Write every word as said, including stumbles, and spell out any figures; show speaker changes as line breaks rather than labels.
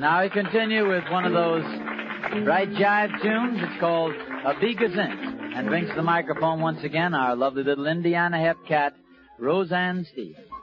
now we continue with one of those bright jive tunes. It's called A Bee Gesint, and brings to the microphone once again our lovely little Indiana Hep cat, Roseanne Stevens.